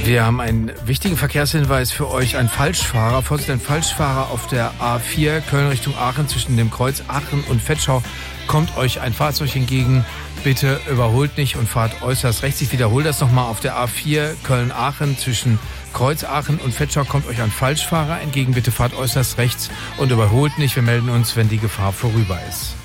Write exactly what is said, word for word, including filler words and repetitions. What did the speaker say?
Wir haben einen wichtigen Verkehrshinweis für euch. Ein Falschfahrer, Vorsicht, ein Falschfahrer auf der A vier Köln Richtung Aachen zwischen dem Kreuz Aachen und Vetschau kommt euch ein Fahrzeug entgegen. Bitte überholt nicht und fahrt äußerst rechts. Ich wiederhole das nochmal. Auf der A vier Köln-Aachen zwischen Kreuz Aachen und Vetschau kommt euch ein Falschfahrer entgegen. Bitte fahrt äußerst rechts und überholt nicht. Wir melden uns, wenn die Gefahr vorüber ist.